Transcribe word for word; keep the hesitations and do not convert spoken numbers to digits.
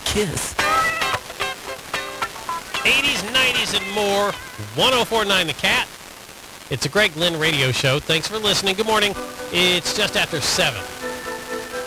kiss. eighties, nineties, and more. one oh four point nine The Cat. It's a Greg Lynn radio show. Thanks for listening. Good morning. It's just after seven.